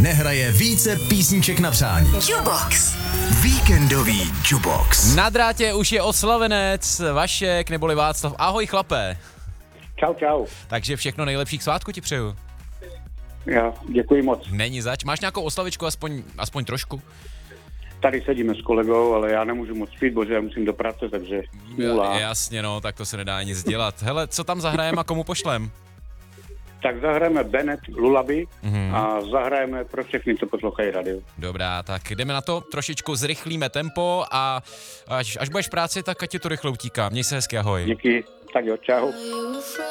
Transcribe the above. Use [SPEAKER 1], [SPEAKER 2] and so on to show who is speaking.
[SPEAKER 1] nehraje více písniček na přání.
[SPEAKER 2] Jubox.
[SPEAKER 1] Víkendový Jubox.
[SPEAKER 3] Na drátě už je oslavenec Vašek neboli Václav. Ahoj chlape.
[SPEAKER 4] Čau, čau.
[SPEAKER 3] Takže všechno nejlepší k svátku ti přeju.
[SPEAKER 4] Já děkuji moc.
[SPEAKER 3] Není zač. Máš nějakou oslavičku aspoň trošku?
[SPEAKER 4] Tady sedíme s kolegou, ale já nemůžu moc spít, protože já musím do práce, takže nula.
[SPEAKER 3] Jasně, no, tak to se nedá nic dělat. Hele, co tam zahrajeme a komu pošlem?
[SPEAKER 4] Tak zahrajeme Bennett Lullaby a zahrajeme pro všechny, co poslouchají radio.
[SPEAKER 3] Dobrá, tak jdeme na to, trošičku zrychlíme tempo a až budeš v práci, tak ať ti to rychle utíká. Měj se hezky, ahoj.
[SPEAKER 4] Díky, tak jo, čau.